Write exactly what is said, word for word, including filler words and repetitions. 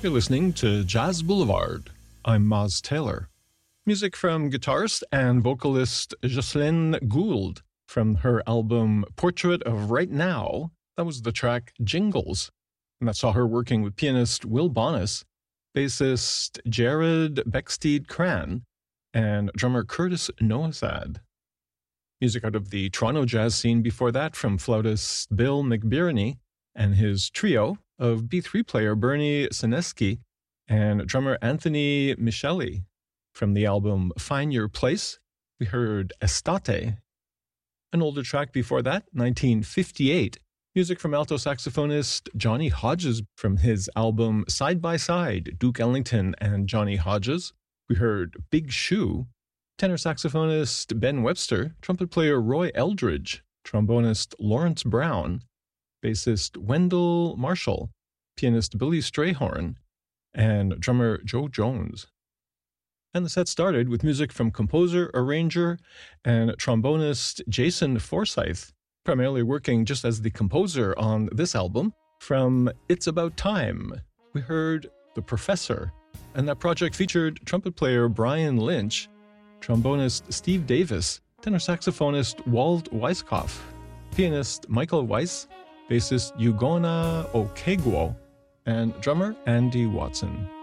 You're listening to Jazz Boulevard. I'm Maz Taylor. Music from guitarist and vocalist Jocelyn Gould from her album Portrait of Right Now. That was the track Jingles. And that saw her working with pianist Will Bonis, bassist Jared Becksteed Cran, and drummer Curtis Noasad. Music out of the Toronto jazz scene before that from flautist Bill McBirney and his trio of B three player Bernie Sineski and drummer Anthony Micheli. From the album Find Your Place, we heard Estate. An older track before that, nineteen fifty-eight, music from alto saxophonist Johnny Hodges from his album Side by Side, Duke Ellington and Johnny Hodges. We heard Big Shoe. Tenor saxophonist Ben Webster, trumpet player Roy Eldridge, trombonist Lawrence Brown, bassist Wendell Marshall, pianist Billy Strayhorn, and drummer Joe Jones. And the set started with music from composer, arranger, and trombonist Jason Forsyth, primarily working just as the composer on this album. From It's About Time, we heard The Professor, and that project featured trumpet player Brian Lynch, trombonist Steve Davis, tenor saxophonist Walt Weiskopf, pianist Michael Weiss, bassist Ugonna Okegwo, and drummer Andy Watson.